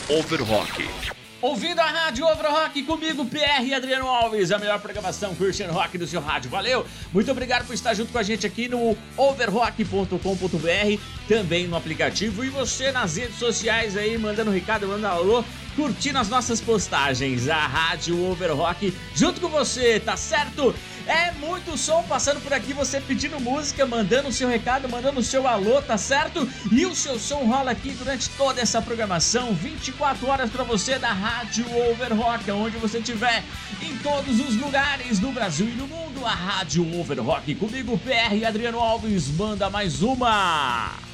Overrock. Ouvindo a Rádio Overrock comigo, PR e Adriano Alves, a melhor programação Christian Rock do seu rádio. Valeu! Muito obrigado por estar junto com a gente aqui no overrock.com.br, também no aplicativo, e você nas redes sociais aí, mandando recado, mandando alô, curtindo as nossas postagens, a Rádio Overrock junto com você, tá certo? É muito som passando por aqui, você pedindo música, mandando o seu recado, mandando o seu alô, tá certo? E o seu som rola aqui durante toda essa programação, 24 horas pra você da Rádio Overrock, onde você estiver, em todos os lugares do Brasil e do mundo, a Rádio Overrock. Comigo, PR e Adriano Alves, manda mais uma!